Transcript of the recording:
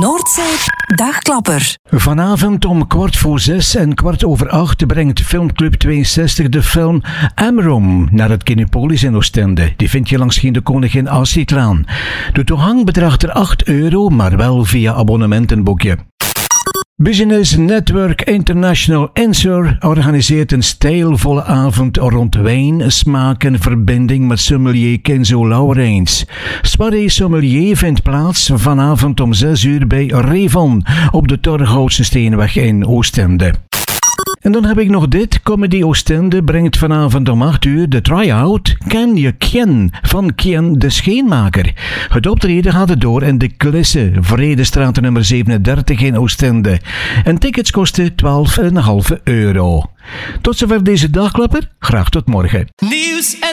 Noordzee Dagklapper. Vanavond om 6:15 en 8:15 brengt Filmclub 62 de film Amrum naar het Kinepolis in Oostende. Die vind je langs de Koningin Astridlaan. De toegang bedraagt er €8, maar wel via abonnementenboekje. Business Network International Insur organiseert een stijlvolle avond rond wijn, smaak en verbinding met sommelier Kenzo Laurijns. Soirée Sommelier vindt plaats vanavond om 6:00 bij Revon op de Torghoutse Steenweg in Oostende. En dan heb ik nog dit. Comedy Oostende brengt vanavond om 8:00 de try-out Ken je Kien van Kien de Scheenmaker. Het optreden gaat door in de Klisse, Vredestraat nummer 37 in Oostende. En tickets kosten €12,5. Tot zover deze dagklapper. Graag tot morgen. Nieuws